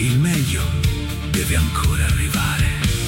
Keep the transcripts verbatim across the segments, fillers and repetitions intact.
Il meglio deve ancora arrivare.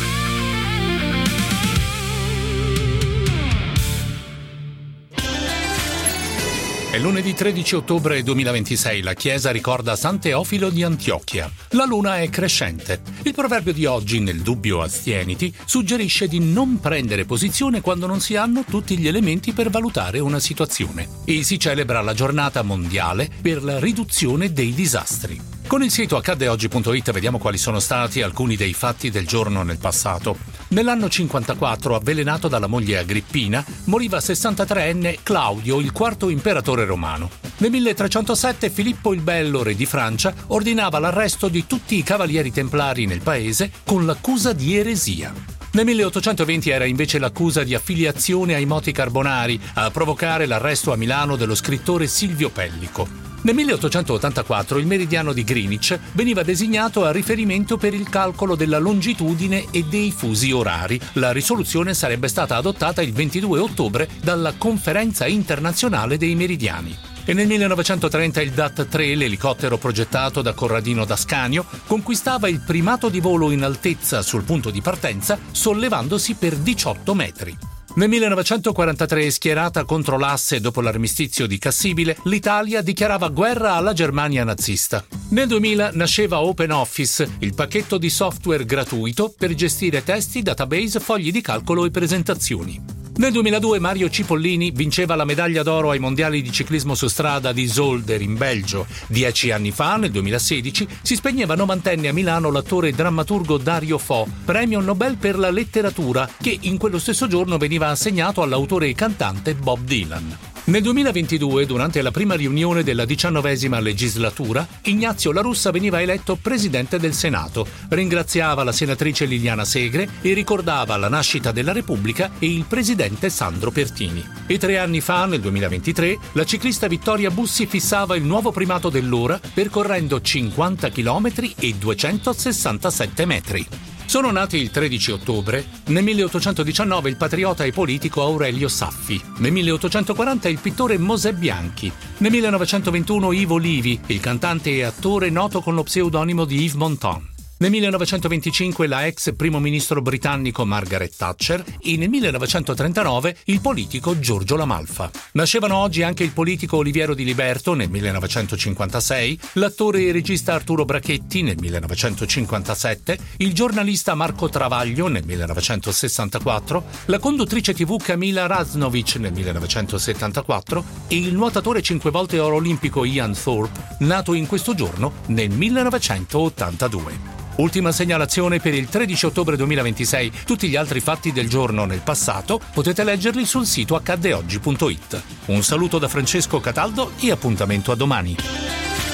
È lunedì tredici ottobre duemilaventisei, la Chiesa ricorda San Teofilo di Antiochia. La luna è crescente. Il proverbio di oggi, nel dubbio astieniti, suggerisce di non prendere posizione quando non si hanno tutti gli elementi per valutare una situazione. E si celebra la giornata mondiale per la riduzione dei disastri. Con il sito accadde oggi punto it vediamo quali sono stati alcuni dei fatti del giorno nel passato. Nell'anno cinquantaquattro, avvelenato dalla moglie Agrippina, moriva sessantatreenne Claudio, il quarto imperatore romano. Nel milletrecentosette Filippo il Bello, re di Francia, ordinava l'arresto di tutti i cavalieri templari nel paese con l'accusa di eresia. Nel milleottocentoventi era invece l'accusa di affiliazione ai moti carbonari a provocare l'arresto a Milano dello scrittore Silvio Pellico. Nel milleottocentottantaquattro il meridiano di Greenwich veniva designato a riferimento per il calcolo della longitudine e dei fusi orari. La risoluzione sarebbe stata adottata il ventidue ottobre dalla Conferenza internazionale dei meridiani. E nel millenovecentotrenta il D A T tre, l'elicottero progettato da Corradino d'Ascanio, conquistava il primato di volo in altezza sul punto di partenza, sollevandosi per diciotto metri. Nel millenovecentoquarantatré, schierata contro l'asse dopo l'armistizio di Cassibile, l'Italia dichiarava guerra alla Germania nazista. Nel duemila nasceva OpenOffice, il pacchetto di software gratuito per gestire testi, database, fogli di calcolo e presentazioni. Nel duemiladue Mario Cipollini vinceva la medaglia d'oro ai mondiali di ciclismo su strada di Zolder in Belgio. Dieci anni fa, nel duemilasedici, si spegneva novantenne a Milano l'attore e drammaturgo Dario Fo, premio Nobel per la letteratura, che in quello stesso giorno veniva assegnato all'autore e cantante Bob Dylan. Nel duemilaventidue, durante la prima riunione della diciannovesima legislatura, Ignazio La Russa veniva eletto presidente del Senato, ringraziava la senatrice Liliana Segre e ricordava la nascita della Repubblica e il presidente Sandro Pertini. E tre anni fa, nel duemilaventitré, la ciclista Vittoria Bussi fissava il nuovo primato dell'ora percorrendo cinquanta chilometri e duecentosessantasette metri. Sono nati il tredici ottobre, nel milleottocentodiciannove il patriota e politico Aurelio Saffi, nel milleottocentoquaranta il pittore Mosè Bianchi, nel millenovecentoventuno Ivo Livi, il cantante e attore noto con lo pseudonimo di Yves Montand. Nel millenovecentoventicinque la ex primo ministro britannico Margaret Thatcher e nel millenovecentotrentanove il politico Giorgio La Malfa. Nascevano oggi anche il politico Oliviero Di Liberto nel millenovecentocinquantasei, l'attore e regista Arturo Brachetti nel millenovecentocinquantasette, il giornalista Marco Travaglio nel millenovecentosessantaquattro, la conduttrice tivù Camila Raznovic nel millenovecentosettantaquattro e il nuotatore cinque volte oro olimpico Ian Thorpe, nato in questo giorno nel millenovecentottantadue. Ultima segnalazione per il tredici ottobre duemilaventisei. Tutti gli altri fatti del giorno nel passato potete leggerli sul sito accadde oggi punto it. Un saluto da Francesco Cataldo e appuntamento a domani.